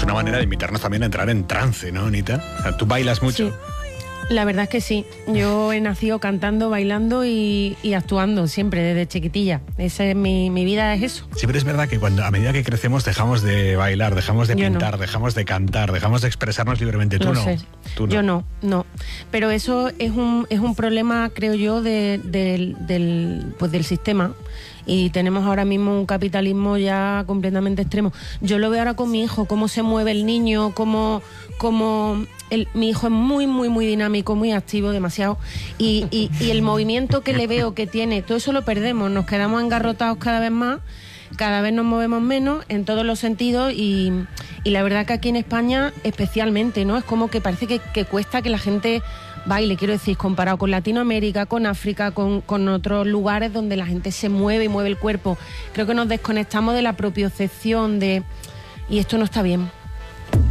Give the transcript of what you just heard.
una manera de invitarnos también a entrar en trance, ¿no, Anita? O sea, ¿tú bailas mucho? Sí. La verdad es que sí. Yo he nacido cantando, bailando y actuando siempre, desde chiquitilla. Esa es mi vida, es eso. Sí, pero es verdad que a medida que crecemos dejamos de bailar, dejamos de pintar, dejamos de cantar, dejamos de expresarnos libremente. Tú no. Tú no. Yo no. Pero eso es un problema, creo yo, del sistema. Y tenemos ahora mismo un capitalismo ya completamente extremo. Yo lo veo ahora con mi hijo, cómo se mueve el niño, mi hijo es muy, muy, muy dinámico, muy activo, demasiado. Y el movimiento que le veo que tiene, todo eso lo perdemos, nos quedamos engarrotados cada vez más, cada vez nos movemos menos en todos los sentidos y la verdad que aquí en España especialmente, ¿no? Es como que parece que cuesta que la gente baile, quiero decir, comparado con Latinoamérica, con África, con otros lugares donde la gente se mueve y mueve el cuerpo. Creo que nos desconectamos de la propiocepción y esto no está bien.